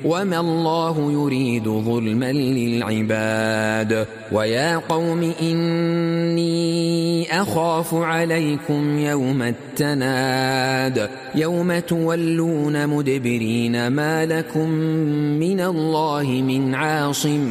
وما الله يريد ظلما للعباد. ويا قوم إني أخاف عليكم يوم التناد يوم تولون مدبرين ما لكم من الله من عاصم